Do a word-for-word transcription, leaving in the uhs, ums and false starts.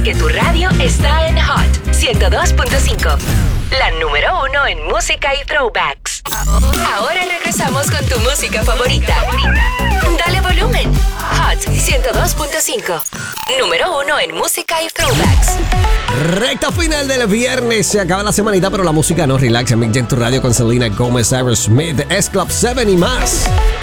porque tu radio está en Hot ciento dos punto cinco. La número uno en música y throwbacks. Ahora regresamos con tu música favorita. Dale volumen. Hot ciento dos punto cinco. Número uno en música y throwbacks. Recta final del viernes. Se acaba la semanita, pero la música no. Relax en Big Gen, tu radio con Selena Gomez, Aerosmith, S Club siete y más.